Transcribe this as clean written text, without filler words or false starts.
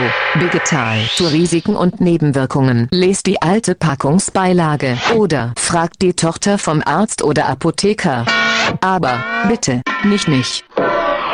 Vegetal. Für Risiken und Nebenwirkungen lest die alte Packungsbeilage oder fragt die Tochter vom Arzt oder Apotheker. Aber bitte, nicht mich.